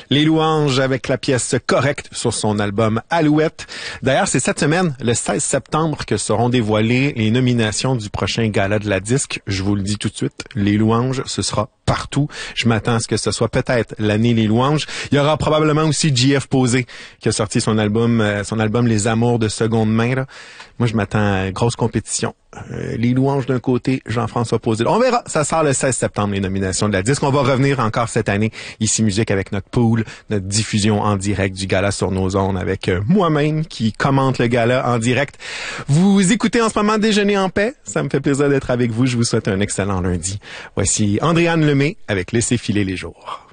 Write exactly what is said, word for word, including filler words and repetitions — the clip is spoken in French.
Les Louanges avec la pièce Correcte sur son album Alouette. D'ailleurs, c'est cette semaine, le seize septembre, que seront dévoilées les nominations du prochain gala de la disque. Je vous le dis tout de suite, Les Louanges, ce sera partout. Je m'attends à ce que ce soit peut-être l'année Les Louanges. Il y aura probablement aussi J F Posé qui a sorti son album euh, son album Les Amours de seconde main. Là. Moi, je m'attends à une grosse compétition. Euh, les Louanges d'un côté, Jean-François Posé. On verra, ça sort le seize septembre, les nominations de la disque. On va revenir encore cette année, ici Musique, avec notre pool, notre diffusion en direct du gala sur nos ondes avec euh, moi-même qui commente le gala en direct. Vous écoutez en ce moment Déjeuner en paix. Ça me fait plaisir d'être avec vous. Je vous souhaite un excellent lundi. Voici Andréane Lemay avec Laissez filer les jours.